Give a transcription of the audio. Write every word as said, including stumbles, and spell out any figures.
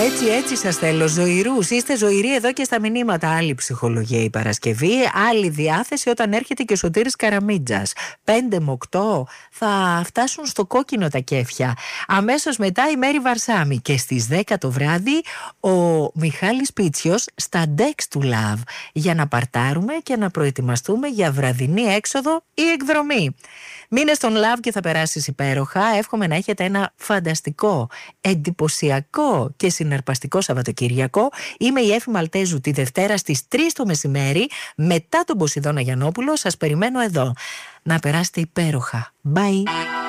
Έτσι, έτσι σας θέλω, ζωηρούς. Είστε ζωηροί εδώ και στα μηνύματα. Άλλη ψυχολογία η Παρασκευή, άλλη διάθεση όταν έρχεται και ο Σωτήρης Καραμίτζας. Πέντε με οκτώ θα φτάσουν στο κόκκινο τα κέφια. Αμέσως μετά η Μέρη Βαρσάμι. Και στις δέκα το βράδυ ο Μιχάλης Πίτσιος στα Dex to Love. Για να παρτάρουμε και να προετοιμαστούμε για βραδινή έξοδο ή εκδρομή. Μείνε στον Love και θα περάσεις υπέροχα. Εύχομαι να έχετε ένα φανταστικό, εντυπωσιακό και συναρπαστικό Σαββατοκύριακο. Είμαι η Έφη Μαλτέζου. Τη Δευτέρα στις τρεις το μεσημέρι, μετά τον Ποσειδώνα Γιαννόπουλο, σας περιμένω εδώ. Να περάσετε υπέροχα. Bye.